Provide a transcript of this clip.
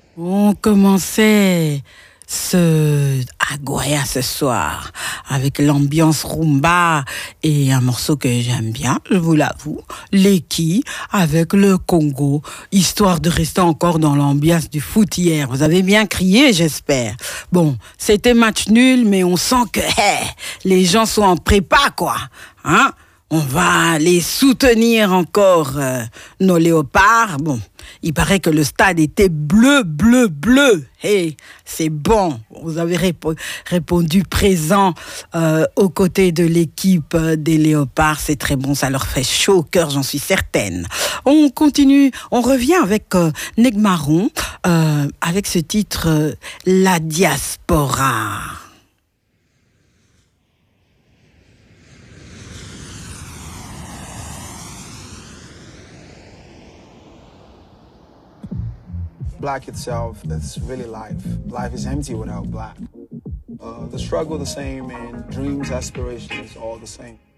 On commençait ce Aguaya ce soir avec l'ambiance rumba et un morceau que j'aime bien, je vous l'avoue, Leki avec le Congo, histoire de rester encore dans l'ambiance du foot hier. Vous avez bien crié, j'espère. Bon, c'était match nul, mais on sent que les gens sont en prépa, quoi. Hein? On va les soutenir encore, nos léopards. Bon, il paraît que le stade était bleu, bleu, bleu. Hey, c'est bon. Vous avez répondu présent aux côtés de l'équipe des léopards. C'est très bon, ça leur fait chaud au cœur, j'en suis certaine. On continue, on revient avec Negmaron, avec ce titre La Diaspora. Black itself, that's really life. Life is empty without black. The struggle the same and dreams, aspirations, all the same.